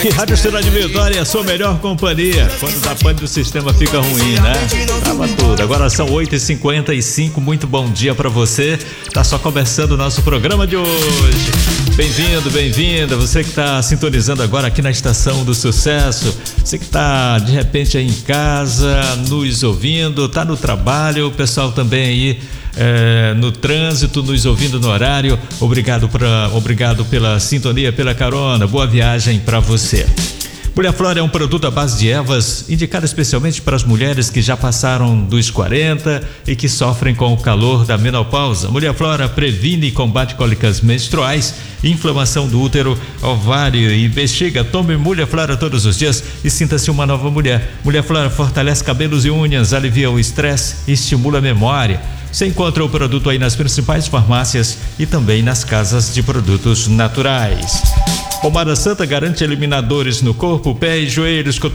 Que Rádio Cidade Vitória, a sua melhor companhia. Quando dá pane, o sistema fica ruim, né? Trava tudo. Agora são 8h55. Muito bom dia pra você. Tá só começando o nosso programa de hoje. Bem-vindo, bem-vinda. Você que tá sintonizando agora aqui na Estação do Sucesso. Você que tá de repente aí em casa, nos ouvindo, tá no trabalho. O pessoal também aí no trânsito, nos ouvindo no horário. Obrigado pela sintonia, pela carona. Boa viagem para você. Mulher Flora é um produto à base de ervas, indicado especialmente para as mulheres que já passaram dos 40 e que sofrem com o calor da menopausa. Mulher Flora previne e combate cólicas menstruais, inflamação do útero, ovário. Investiga, tome Mulher Flora todos os dias e sinta-se uma nova mulher. Mulher Flora fortalece cabelos e unhas, alivia o estresse e estimula a memória. Você encontra o produto aí nas principais farmácias e também nas casas de produtos naturais. Pomada Santa garante eliminadores no corpo, pé e joelhos,